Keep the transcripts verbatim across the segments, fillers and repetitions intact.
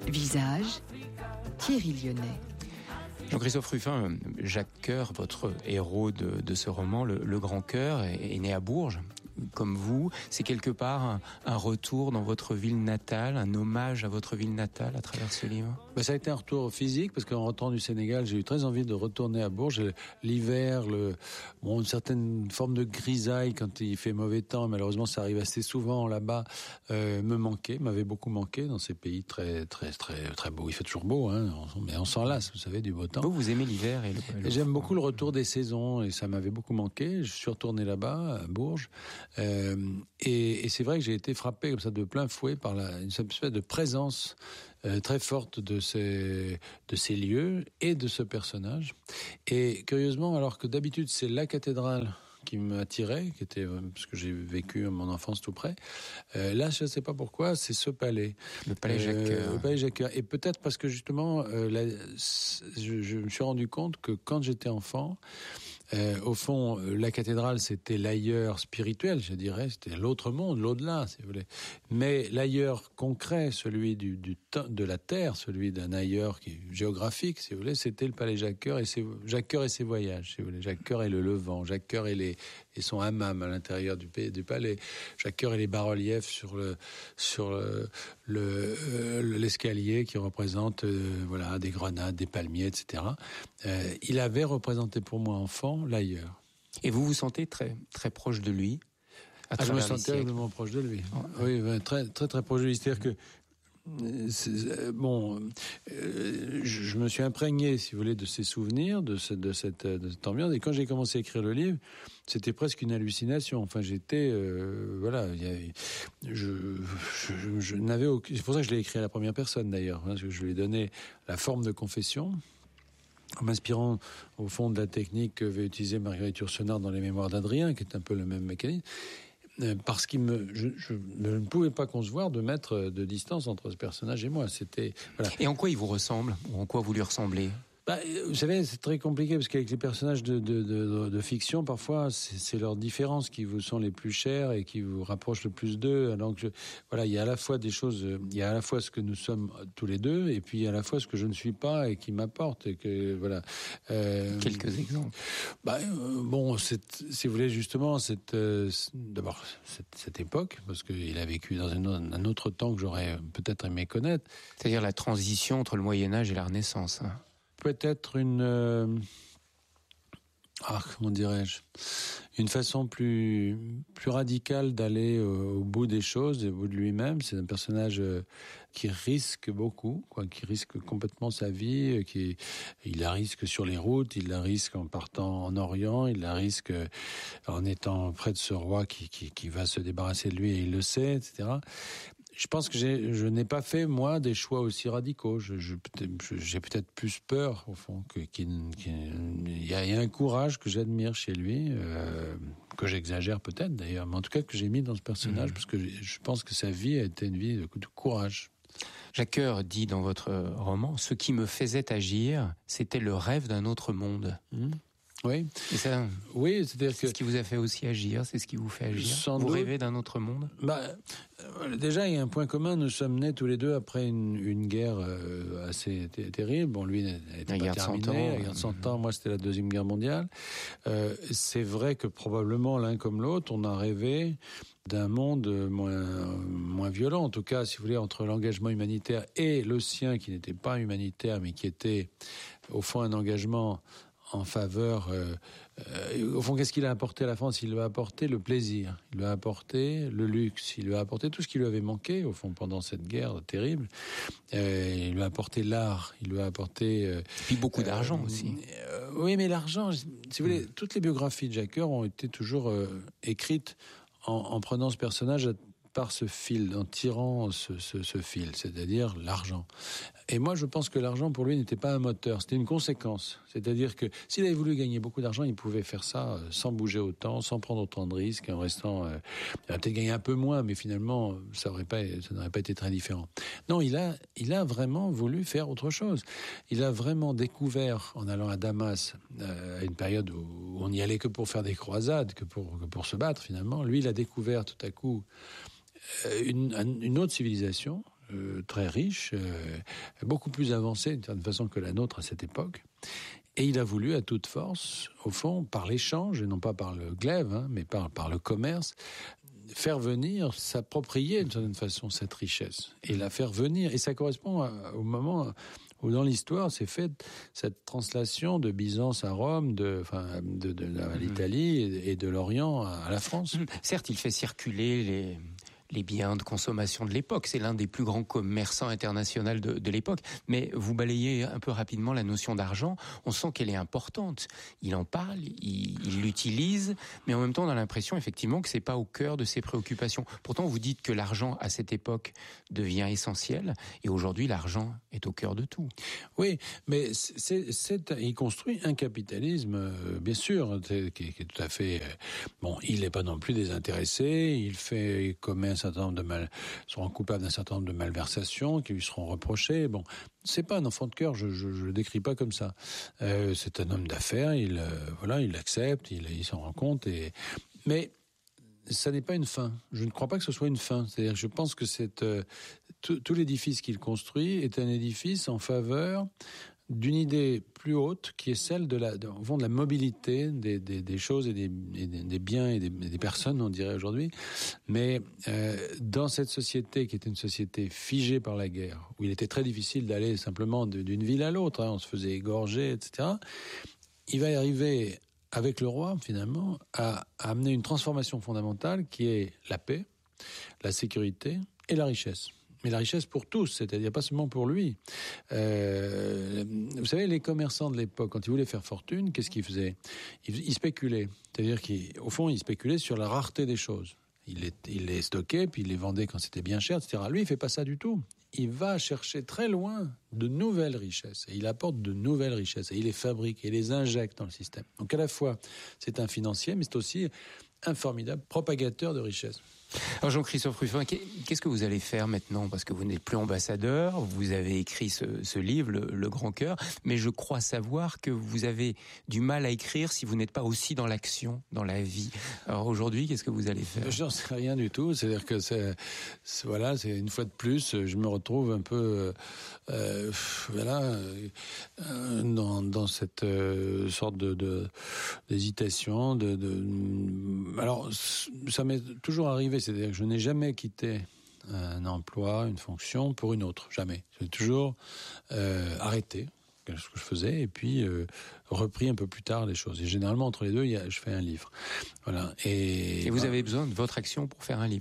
Visage, Thierry Lyonnais. Jean-Christophe Ruffin, Jacques Coeur, votre héros de, de ce roman, le, le Grand Cœur, est, est né à Bourges. Comme vous, c'est quelque part un, un retour dans votre ville natale, un hommage à votre ville natale à travers ce livre. Ben, ça a été un retour physique parce qu'en rentrant du Sénégal, j'ai eu très envie de retourner à Bourges. L'hiver, le, bon, une certaine forme de grisaille quand il fait mauvais temps, malheureusement ça arrive assez souvent là-bas, euh, me manquait, m'avait beaucoup manqué dans ces pays très très très très beaux. Il fait toujours beau, hein, mais on s'en lasse, vous savez, du beau temps. Vous, vous aimez l'hiver et le, le et j'aime beaucoup le retour des saisons et ça m'avait beaucoup manqué. Je suis retourné là-bas à Bourges. Euh, et, et c'est vrai que j'ai été frappé comme ça de plein fouet par la, une espèce de présence euh, très forte de ces, de ces lieux et de ce personnage. Et curieusement, alors que d'habitude c'est la cathédrale qui m'attirait, qui était parce que j'ai vécu mon enfance tout près. Euh, là, je ne sais pas pourquoi, c'est ce palais, le palais Jacques Coeur. Euh, le palais Jacques Coeur. Et peut-être parce que justement, euh, la, je, je me suis rendu compte que quand j'étais enfant, euh, au fond, la cathédrale, c'était l'ailleurs spirituel, je dirais, c'était l'autre monde, l'au-delà, si vous voulez. Mais l'ailleurs concret, celui du, du de la terre, celui d'un ailleurs qui géographique, si vous voulez, c'était le palais Jacques Coeur et ses Jacques Coeur et ses voyages, si vous voulez. Jacques Coeur et le Levant, Jacques Coeur et les et son hammam à l'intérieur du, du palais, Jacques Coeur et les bas-reliefs sur le sur le, le euh, l'escalier qui représente euh, voilà des grenades, des palmiers, et cetera. Euh, il avait représenté pour moi enfant l'ailleurs. Et vous vous sentez très très proche de lui à ah, je me travers sentais terriblement proche de lui. Oh. Oui, ben, très très très proche de lui. C'est-à-dire que C'est, bon, euh, je, je me suis imprégné, si vous voulez, de ses souvenirs, de, ce, de, cette, de cette ambiance. Et quand j'ai commencé à écrire le livre, c'était presque une hallucination. Enfin, j'étais, euh, voilà, y a, je, je, je, je n'avais aucun. C'est pour ça que je l'ai écrit à la première personne, d'ailleurs, hein, parce que je lui ai donné la forme de confession, en m'inspirant au fond de la technique que veut utiliser Marguerite Yourcenar dans Les Mémoires d'Adrien, qui est un peu le même mécanisme. Parce qu'il me, je, je ne pouvais pas concevoir de mettre de distance entre ce personnage et moi. C'était, voilà. Et en quoi il vous ressemble? Ou en quoi vous lui ressemblez? Bah, vous savez, c'est très compliqué parce qu'avec les personnages de, de, de, de fiction, parfois, c'est, c'est leurs différences qui vous sont les plus chères et qui vous rapprochent le plus d'eux. Donc, je, voilà, il y a à la fois des choses, il y a à la fois ce que nous sommes tous les deux, et puis à la fois ce que je ne suis pas et qui m'apporte. Et que, voilà. Euh, Quelques exemples. Bah, euh, bon, c'est, si vous voulez, justement, cette, euh, d'abord, cette, cette époque, parce qu'il a vécu dans un, un autre temps que j'aurais peut-être aimé connaître. C'est-à-dire la transition entre le Moyen-Âge et la Renaissance, hein. Peut-être une, euh, ah, comment dirais-je, une façon plus plus radicale d'aller au, au bout des choses, au bout de lui-même. C'est un personnage euh, qui risque beaucoup, quoi, qui risque complètement sa vie, qui il la risque sur les routes, il la risque en partant en Orient, il la risque en étant près de ce roi qui qui, qui va se débarrasser de lui et il le sait, et cetera. Je pense que j'ai, je n'ai pas fait, moi, des choix aussi radicaux. Je, je, j'ai peut-être plus peur, au fond, que, qu'il, qu'il y, a, il y a un courage que j'admire chez lui, euh, que j'exagère peut-être d'ailleurs, mais en tout cas que j'ai mis dans ce personnage, mmh. parce que je pense que sa vie a été une vie de, de courage. Jacques Coeur dit dans votre roman, « Ce qui me faisait agir, c'était le rêve d'un autre monde. Mmh. » Oui. Et ça, oui, c'est-à-dire c'est que ce qui vous a fait aussi agir, c'est ce qui vous fait agir. Sans vous doute. Rêvez d'un autre monde. Bah, euh, déjà, il y a un point commun. Nous sommes nés tous les deux après une, une guerre euh, assez t- terrible. Bon, lui n'était pas terminé. La guerre de cent ans. Moi, c'était la deuxième guerre mondiale. Euh, c'est vrai que probablement l'un comme l'autre, on a rêvé d'un monde moins moins violent, en tout cas, si vous voulez, entre l'engagement humanitaire et le sien, qui n'était pas humanitaire, mais qui était au fond un engagement en faveur, euh, euh, au fond, qu'est-ce qu'il a apporté à la France? Il lui a apporté le plaisir, il lui a apporté le luxe, il lui a apporté tout ce qui lui avait manqué, au fond, pendant cette guerre terrible. Euh, il lui a apporté l'art, il lui a apporté... Euh, Puis beaucoup d'argent euh, aussi. Euh, oui, mais l'argent, si vous voulez, mmh. toutes les biographies de Jacques Coeur ont été toujours euh, écrites en, en prenant ce personnage par ce fil, en tirant ce, ce, ce fil, c'est-à-dire l'argent. Et moi, je pense que l'argent, pour lui, n'était pas un moteur, c'était une conséquence. C'est-à-dire que s'il avait voulu gagner beaucoup d'argent, il pouvait faire ça sans bouger autant, sans prendre autant de risques, en restant... Euh, il aurait peut-être gagné un peu moins, mais finalement, ça aurait pas, ça n'aurait pas été très différent. Non, il a, il a vraiment voulu faire autre chose. Il a vraiment découvert, en allant à Damas, euh, à une période où on n'y allait que pour faire des croisades, que pour, que pour se battre, finalement. Lui, il a découvert tout à coup Une, une autre civilisation, euh, très riche, euh, beaucoup plus avancée d'une certaine façon que la nôtre à cette époque. Et il a voulu à toute force, au fond, par l'échange, et non pas par le glaive, hein, mais par, par le commerce, faire venir, s'approprier d'une certaine façon cette richesse, et la faire venir. Et ça correspond à, au moment où dans l'histoire s'est faite cette translation de Byzance à Rome, de, enfin, de, de, de à l'Italie et, et de l'Orient à, à la France. Certes, il fait circuler les... les biens de consommation de l'époque. C'est l'un des plus grands commerçants internationaux de, de l'époque. Mais vous balayez un peu rapidement la notion d'argent. On sent qu'elle est importante. Il en parle, il, il l'utilise, mais en même temps, on a l'impression effectivement que c'est pas au cœur de ses préoccupations. Pourtant, vous dites que l'argent, à cette époque, devient essentiel. Et aujourd'hui, l'argent est au cœur de tout. Oui, mais c'est, c'est, il construit un capitalisme, euh, bien sûr, qui, qui est tout à fait... Euh, bon, il n'est pas non plus désintéressé. Il fait... Il commet un certain nombre de mal, seront coupables d'un certain nombre de malversations qui lui seront reprochées. Bon, c'est pas un enfant de cœur, je, je, je le décris pas comme ça. Euh, c'est un homme d'affaires, il, euh, voilà, il l'accepte, il, il s'en rend compte. Et... Mais ça n'est pas une fin. Je ne crois pas que ce soit une fin. C'est-à-dire que je pense que c'est, euh, tout, tout l'édifice qu'il construit est un édifice en faveur d'une idée plus haute qui est celle de la, de, au fond, de la mobilité des, des, des choses et des, et des, des biens et des, des personnes, on dirait aujourd'hui. Mais euh, dans cette société qui était une société figée par la guerre, où il était très difficile d'aller simplement de, d'une ville à l'autre, hein, on se faisait égorger, et cetera, il va y arriver avec le roi, finalement, à, à amener une transformation fondamentale qui est la paix, la sécurité et la richesse. Mais la richesse pour tous, c'est-à-dire pas seulement pour lui. Euh, vous savez, les commerçants de l'époque, quand ils voulaient faire fortune, qu'est-ce qu'ils faisaient ? ils, ils spéculaient. C'est-à-dire qu'au fond, ils spéculaient sur la rareté des choses. Il les, il les stockait, puis il les vendait quand c'était bien cher, et cetera. Lui, il fait pas ça du tout. Il va chercher très loin de nouvelles richesses. Et il apporte de nouvelles richesses. Et il les fabrique, et les injecte dans le système. Donc à la fois, c'est un financier, mais c'est aussi un formidable propagateur de richesses. Alors Jean-Christophe Ruffin, qu'est-ce que vous allez faire maintenant ? Parce que vous n'êtes plus ambassadeur, vous avez écrit ce, ce livre, le, le Grand Cœur, mais je crois savoir que vous avez du mal à écrire si vous n'êtes pas aussi dans l'action, dans la vie. Alors aujourd'hui, qu'est-ce que vous allez faire ? Je n'en sais rien du tout. C'est-à-dire que c'est, c'est voilà, c'est une fois de plus, je me retrouve un peu, euh, voilà, euh, dans, dans cette euh, sorte de, de d'hésitation. De, de, alors, ça m'est toujours arrivé. C'est-à-dire que je n'ai jamais quitté un emploi, une fonction pour une autre, jamais. J'ai toujours euh, arrêté ce que je faisais et puis euh, repris un peu plus tard les choses. Et généralement entre les deux, il y a, je fais un livre. Voilà. Et, et vous bah, avez besoin de votre action pour faire un livre ?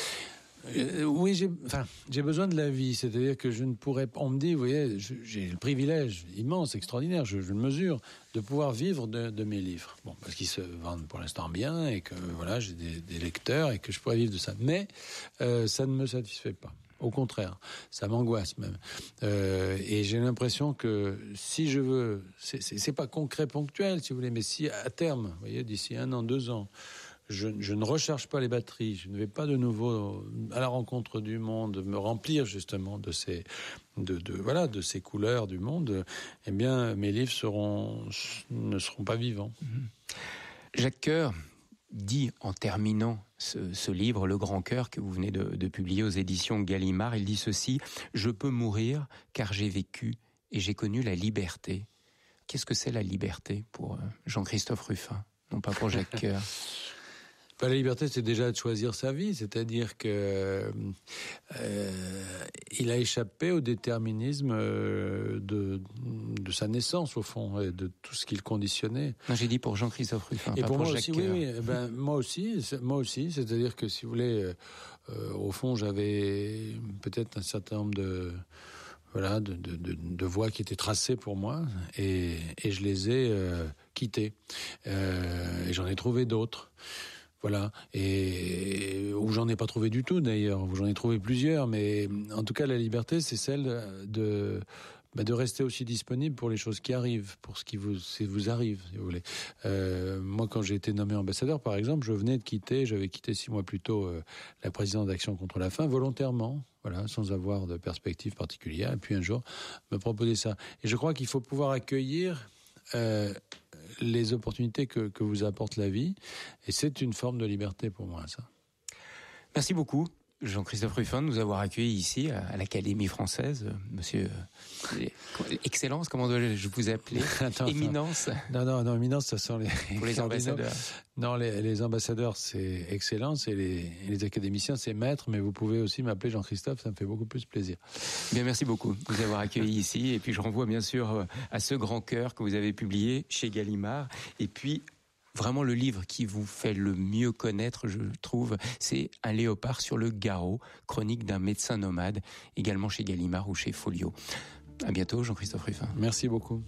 Euh, oui, j'ai, enfin, j'ai besoin de la vie, c'est-à-dire que je ne pourrais pas... On me dit, vous voyez, je, j'ai le privilège immense, extraordinaire, je, je le mesure, de pouvoir vivre de, de mes livres. Bon, parce qu'ils se vendent pour l'instant bien et que voilà, j'ai des, des lecteurs et que je pourrais vivre de ça. Mais euh, ça ne me satisfait pas. Au contraire, ça m'angoisse même. Euh, et j'ai l'impression que si je veux... C'est, c'est, c'est pas concret, ponctuel, si vous voulez, mais si à terme, vous voyez, d'ici un an, deux ans... Je, je ne recharge pas les batteries, je ne vais pas de nouveau à la rencontre du monde, me remplir justement de ces, de, de, voilà, de ces couleurs du monde, eh bien, mes livres seront, ne seront pas vivants. Jacques Coeur dit, en terminant ce, ce livre, Le Grand Cœur, que vous venez de, de publier aux éditions Gallimard, il dit ceci: « Je peux mourir car j'ai vécu et j'ai connu la liberté. » Qu'est-ce que c'est la liberté pour Jean-Christophe Ruffin, non pas pour Jacques Coeur? La liberté, c'est déjà de choisir sa vie, c'est-à-dire que euh, il a échappé au déterminisme euh, de, de sa naissance, au fond, et de tout ce qu'il conditionnait. Non, j'ai dit pour Jean-Christophe Ruffin, et pas pour, pour moi Jacques aussi, Coeur. oui, oui, ben, moi aussi, c'est, moi aussi, c'est-à-dire que si vous voulez, euh, au fond, j'avais peut-être un certain nombre de... Voilà, de, de, de, de voies qui étaient tracées pour moi, et, et je les ai euh, quittées. Euh, et j'en ai trouvé d'autres. Voilà, et où j'en ai pas trouvé du tout d'ailleurs, où j'en ai trouvé plusieurs, mais en tout cas la liberté, c'est celle de bah, de rester aussi disponible pour les choses qui arrivent, pour ce qui vous, ce qui vous arrive, si vous voulez. Euh, moi, quand j'ai été nommé ambassadeur, par exemple, je venais de quitter, j'avais quitté six mois plus tôt euh, la présidence d'Action contre la faim, volontairement, voilà, sans avoir de perspective particulière, et puis un jour, me proposer ça. Et je crois qu'il faut pouvoir accueillir euh, les opportunités que, que vous apporte la vie, et c'est une forme de liberté pour moi, ça. Merci beaucoup, Jean-Christophe Ruffin, de nous avoir accueillis ici à l'Académie française. Monsieur, euh, Excellence, comment dois-je vous appeler? Attends, Éminence? Non, non, non, Éminence, ce sont les... Pour les ambassadeurs. Non, les, les ambassadeurs, c'est Excellence, et les, les académiciens, c'est Maître, mais vous pouvez aussi m'appeler Jean-Christophe, ça me fait beaucoup plus plaisir. Bien, merci beaucoup de nous avoir accueillis ici, et puis je renvoie bien sûr à ce grand cœur que vous avez publié chez Gallimard, et puis vraiment, le livre qui vous fait le mieux connaître, je trouve, c'est Un léopard sur le garrot, chronique d'un médecin nomade, également chez Gallimard ou chez Folio. À bientôt, Jean-Christophe Ruffin. Merci beaucoup.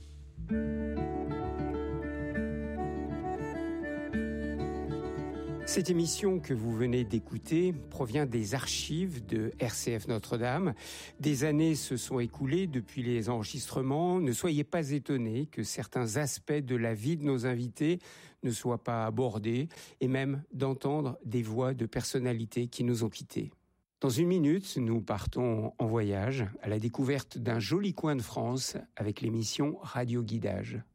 Cette émission que vous venez d'écouter provient des archives de R C F Notre-Dame. Des années se sont écoulées depuis les enregistrements. Ne soyez pas étonnés que certains aspects de la vie de nos invités ne soient pas abordés, et même d'entendre des voix de personnalités qui nous ont quittés. Dans une minute, nous partons en voyage à la découverte d'un joli coin de France avec l'émission Radio Guidage.